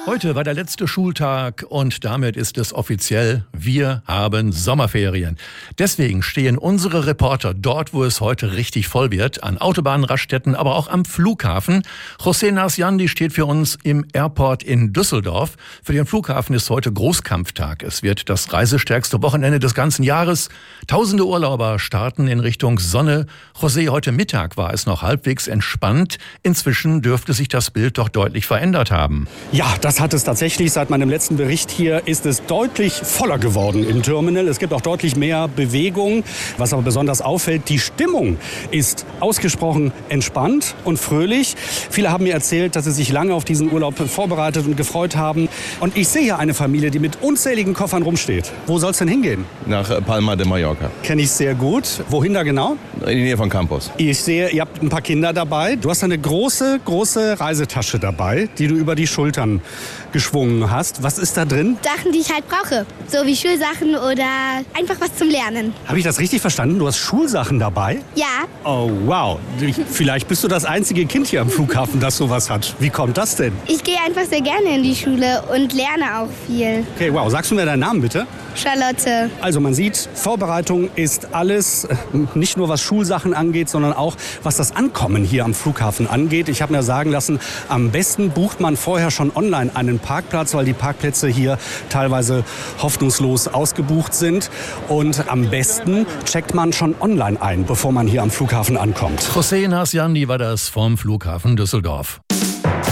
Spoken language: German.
Heute war der letzte Schultag und damit ist es offiziell, wir haben Sommerferien. Deswegen stehen unsere Reporter dort, wo es heute richtig voll wird, an Autobahnraststätten, aber auch am Flughafen. José Narciandi steht für uns im Airport in Düsseldorf. Für den Flughafen ist heute Großkampftag. Es wird das reisestärkste Wochenende des ganzen Jahres. Tausende Urlauber starten in Richtung Sonne. José, heute Mittag war es noch halbwegs entspannt. Inzwischen dürfte sich das Bild doch deutlich verändert haben. Ja, das hat es tatsächlich. Seit meinem letzten Bericht hier ist es deutlich voller geworden im Terminal. Es gibt auch deutlich mehr Bewegung. Was aber besonders auffällt, die Stimmung ist ausgesprochen entspannt und fröhlich. Viele haben mir erzählt, dass sie sich lange auf diesen Urlaub vorbereitet und gefreut haben. Und ich sehe hier eine Familie, die mit unzähligen Koffern rumsteht. Wo soll es denn hingehen? Nach Palma de Mallorca. Kenne ich sehr gut. Wohin da genau? In die Nähe von Campos. Ich sehe, ihr habt ein paar Kinder dabei. Du hast eine große Reisetasche dabei, die du über die Schultern geschwungen hast. Was ist da drin? Sachen, die ich halt brauche. So wie Schulsachen oder einfach was zum Lernen. Habe ich das richtig verstanden? Du hast Schulsachen dabei? Ja. Oh, wow. Vielleicht bist du das einzige Kind hier am Flughafen, das sowas hat. Wie kommt das denn? Ich gehe einfach sehr gerne in die Schule und lerne auch viel. Okay, wow. Sagst du mir deinen Namen bitte? Charlotte. Also man sieht, Vorbereitung ist alles, nicht nur was Schulsachen angeht, sondern auch was das Ankommen hier am Flughafen angeht. Ich habe mir sagen lassen, am besten bucht man vorher schon online einen Parkplatz, weil die Parkplätze hier teilweise hoffnungslos ausgebucht sind. Und am besten checkt man schon online ein, bevor man hier am Flughafen ankommt. José Narciandi war das vom Flughafen Düsseldorf.